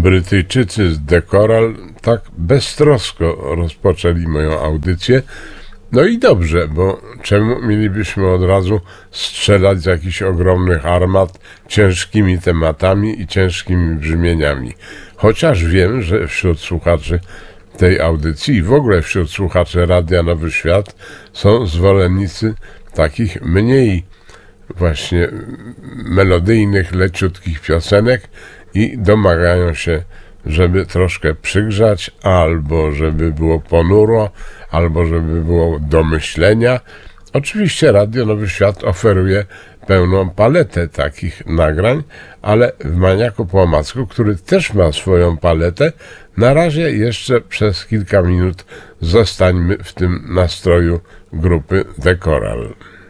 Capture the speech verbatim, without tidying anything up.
Brytyjczycy z The Coral tak beztrosko rozpoczęli moją audycję. No i dobrze, bo czemu mielibyśmy od razu strzelać z jakichś ogromnych armat ciężkimi tematami i ciężkimi brzmieniami. Chociaż wiem, że wśród słuchaczy tej audycji i w ogóle wśród słuchaczy Radia Nowy Świat są zwolennicy takich mniej właśnie melodyjnych, leciutkich piosenek i domagają się, żeby troszkę przygrzać, albo żeby było ponuro, albo żeby było do myślenia. Oczywiście Radio Nowy Świat oferuje pełną paletę takich nagrań, ale w Maniaku po omacku, który też ma swoją paletę, na razie jeszcze przez kilka minut zostańmy w tym nastroju grupy The Coral.